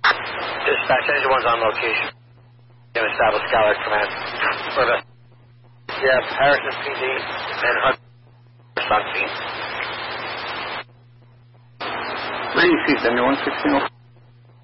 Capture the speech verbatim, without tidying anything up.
Dispatch, engine one's on location. Can establish Skylar Command. For the, yeah, Harrison P D and Hunter on scene. Where do you see seventy-one sixteen?